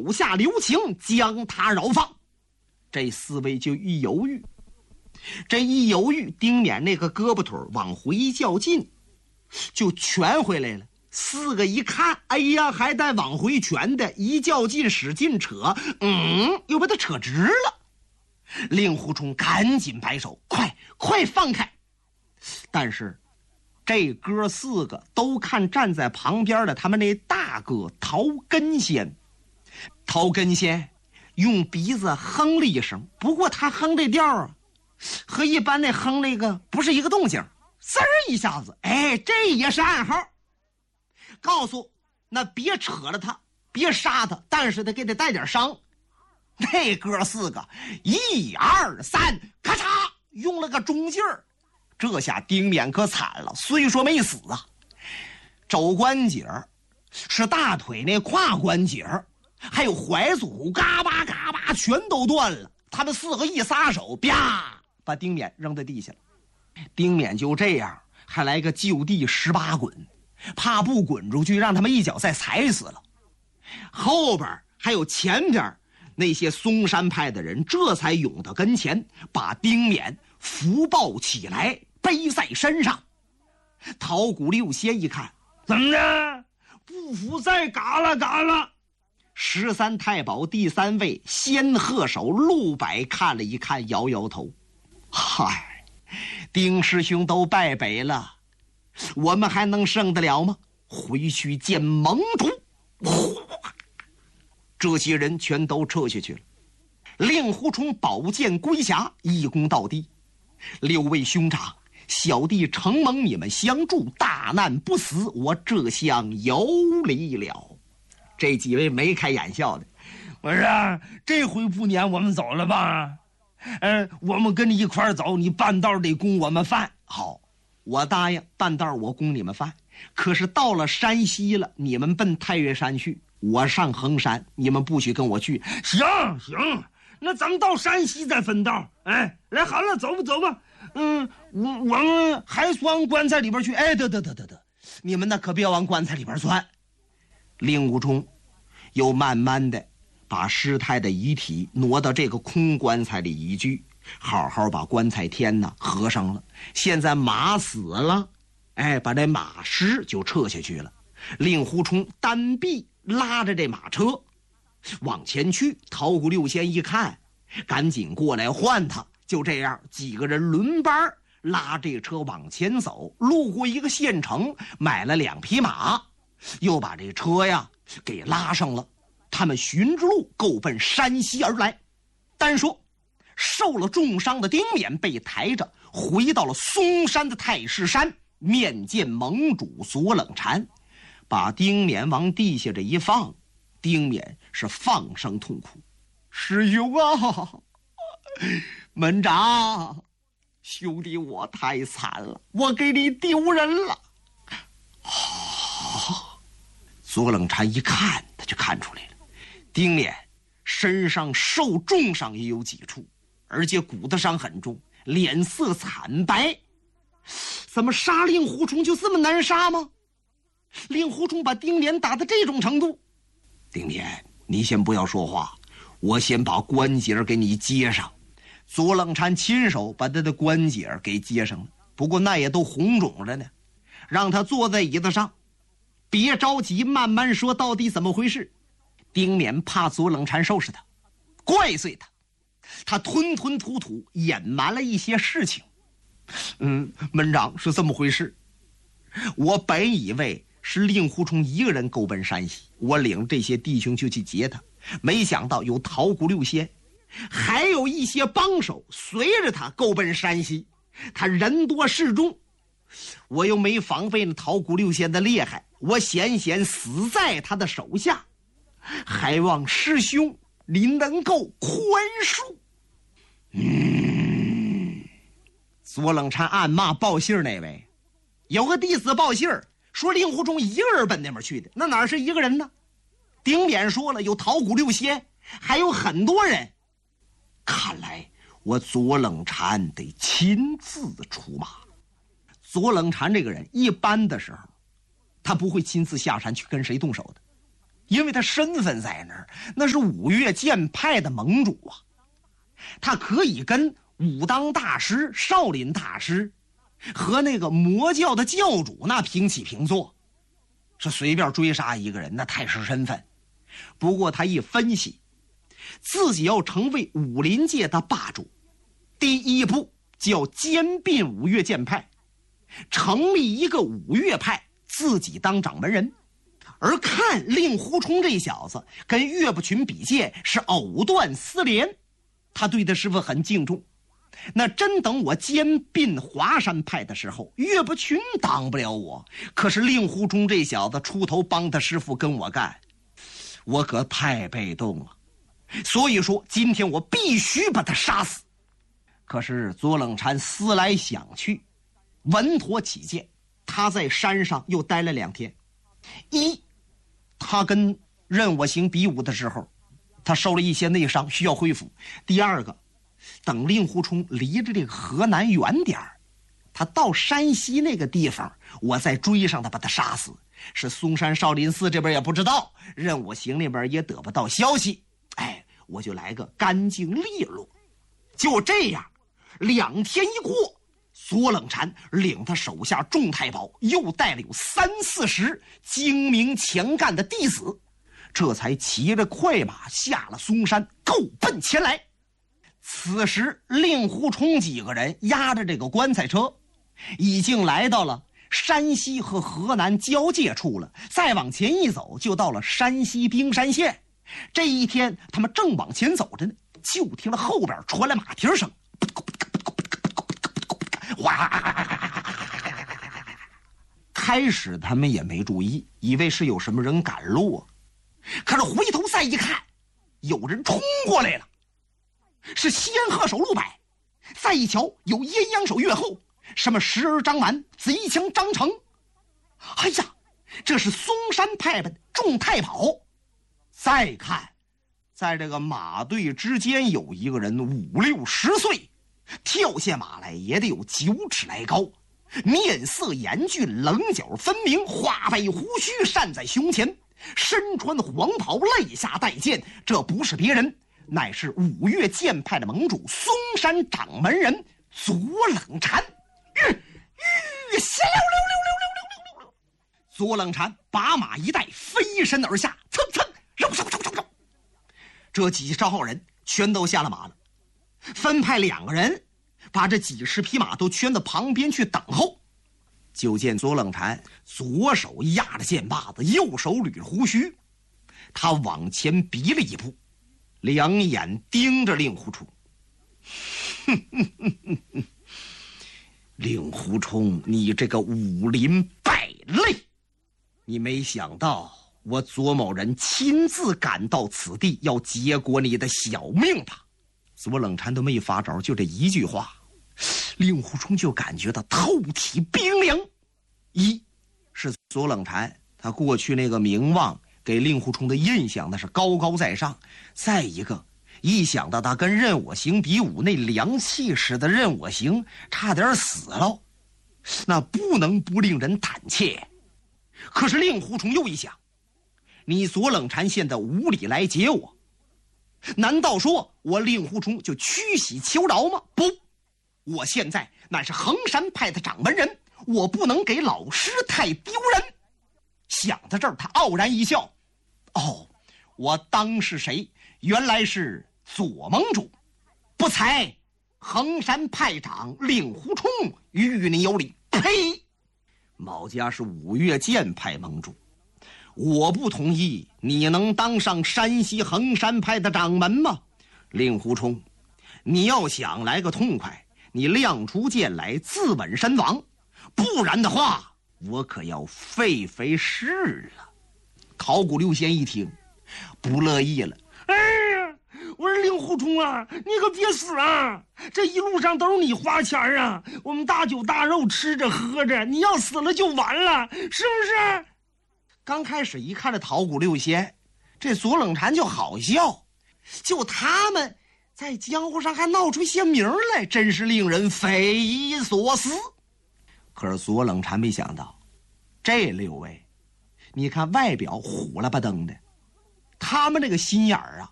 手下留情，将他饶放。这四位就一犹豫，丁勉那个胳膊腿往回一较劲，就全回来了。四个一看，哎呀，还带往回拳的，一较劲使劲扯，又把他扯直了。令狐冲赶紧摆手，快放开！但是这哥四个都看站在旁边的他们那大哥陶根仙用鼻子哼了一声，不过他哼这调啊，和一般那哼那个不是一个动静，滋儿一下子，这也是暗号，告诉那别扯了他，别杀他，但是他给他带点伤。那哥四个1、2、3，咔嚓用了个中劲儿。这下丁勉可惨了，虽说没死啊，肘关节是大腿那胯关节还有踝组嘎巴嘎巴全都断了。他们四个一撒手，啪把丁勉扔在地下了。丁勉就这样还来个就地18滚，怕不滚出去让他们一脚再踩死了。后边还有前边那些嵩山派的人这才涌到跟前，把丁勉扶抱起来，背在身上。桃谷六仙一看，怎么着，不服再嘎了。13太保第3位仙鹤手陆柏看了一看，摇摇头，嗨，丁师兄都败北了，我们还能胜得了吗？回去见盟主。这些人全都撤下去了。令狐冲宝剑归匣，一躬到地：6位兄长，小弟承蒙你们相助，大难不死，我这厢有礼了。这几位眉开眼笑的，我说这回不撵我们走了吧？我们跟你一块走，你半道得供我们饭。好，我答应，半道我供你们饭。可是到了山西了，你们奔太岳山去，我上衡山，你们不许跟我去。行，那咱们到山西再分道。来好了，走吧。我们还钻棺材里边去。得，你们那可别往棺材里边钻。令狐冲又慢慢的把师太的遗体挪到这个空棺材里一具，好好把棺材天合上了。现在马死了，把这马尸就撤下去了。令狐冲单臂拉着这马车往前去。桃谷六仙一看，赶紧过来换他。就这样几个人轮班拉这车往前走，路过一个县城，买了2匹马，又把这车给拉上了。他们循着路够奔山西而来。单说受了重伤的丁勉被抬着回到了嵩山的太师山，面见盟主左冷禅，把丁勉往地下这一放。丁勉是放声痛哭：师兄啊，门长，兄弟我太惨了，我给你丢人了。左冷禅一看，他就看出来了，丁勉身上受重伤也有几处，而且骨头伤很重，脸色惨白。怎么杀令狐冲就这么难杀吗？令狐冲把丁勉打到这种程度。丁勉，你先不要说话，我先把关节给你接上。左冷禅亲手把他的关节给接上了，不过那也都红肿了呢。让他坐在椅子上，别着急，慢慢说到底怎么回事。丁勉怕左冷禅收拾他，怪罪他吞吞吐吐隐瞒了一些事情。门长，是这么回事，我本以为是令狐冲一个人够奔山西，我领这些弟兄就去劫他，没想到有桃谷六仙，还有一些帮手随着他够奔山西。他人多势众，我又没防备那桃谷六仙的厉害，我险死在他的手下，还望师兄您能够宽恕。左冷禅暗骂报信那位，有个弟子报信说令狐冲一个人奔那边去的，那哪是一个人呢？丁勉说了，有桃谷六仙，还有很多人。看来我左冷禅得亲自出马。左冷禅这个人一般的时候他不会亲自下山去跟谁动手的， 因为他身份在那儿，那是五岳剑派的盟主啊，他可以跟武当大师、少林大师和那个魔教的教主那平起平坐，是随便追杀一个人那太失身份。不过他一分析，自己要成为武林界的霸主，第一步就要兼并五岳剑派，成立一个五岳派，自己当掌门人。而看令狐冲这小子跟岳不群比剑是藕断丝连，他对他师傅很敬重。那真等我兼并华山派的时候，岳不群当不了我，可是令狐冲这小子出头帮他师傅跟我干，我可太被动了。所以说今天我必须把他杀死。可是左冷禅思来想去，稳妥起见，他在山上又待了2天。一，他跟任我行比武的时候，他受了一些内伤，需要恢复。第二个，等令狐冲离着这个河南远点儿，他到山西那个地方，我再追上他把他杀死。是嵩山少林寺这边也不知道，任我行那边也得不到消息，我就来个干净利落。就这样2天一过，左冷禅领他手下众太保，又带了有30-40精明强干的弟子，这才骑着快马下了嵩山，够奔前来。此时令狐冲几个人押着这个棺材车，已经来到了山西和河南交界处了，再往前一走就到了山西冰山县。这一天他们正往前走着呢，就听了后边传来马蹄声，哇！开始他们也没注意，以为是有什么人赶路啊，可是回头再一看，有人冲过来了，是仙鹤手陆柏。再一瞧，有阴阳手岳后，什么时而张满、贼强张成。哎呀，这是嵩山派的众太保。再看，在这个马队之间有一个人50-60岁，跳下马来也得有9尺来高，面色严峻，棱角分明，花白胡须扇在胸前，身穿黄袍，肋下带剑，这不是别人，乃是五岳剑派的盟主嵩山掌门人左冷禅。左冷禅把马一带，飞身而下，蹭蹭肉，这几十号人全都下了马了，分派2个人把这几10匹马都圈到旁边去等候。就见左冷禅左手压着剑把子，右手捋着胡须，他往前逼了一步，两眼盯着令狐冲。令狐冲，你这个武林败类，你没想到我左某人亲自赶到此地，要结果你的小命吧？左冷禅都没发着，就这一句话，令狐冲就感觉到透体冰凉。一是左冷禅他过去那个名望给令狐冲的印象那是高高在上，再一个一想到他跟任我行比武，那凉气使的任我行差点死了，那不能不令人胆怯。可是令狐冲又一想，你左冷禅现在无理来劫我，难道说我令狐冲就屈膝求饶吗？不，我现在乃是衡山派的掌门人，我不能给老师太丢人。想到这儿，他傲然一笑，我当是谁？原来是左盟主，不才衡山派长令狐冲与你有理。呸！某家是五岳剑派盟主，我不同意，你能当上山西衡山派的掌门吗？令狐冲，你要想来个痛快，你亮出剑来自刎身亡，不然的话我可要废肥事了。陶谷六仙一听不乐意了， 我说令狐冲啊，你可别死啊！这一路上都是你花钱啊，我们大酒大肉吃着喝着，你要死了就完了，是不是？ 刚开始一看这陶谷六仙，这左冷禅就好笑，就他们在江湖上还闹出些名来，真是令人匪夷所思。可是左冷禅没想到，这6位你看外表虎了吧登的， 他们这个心眼儿啊，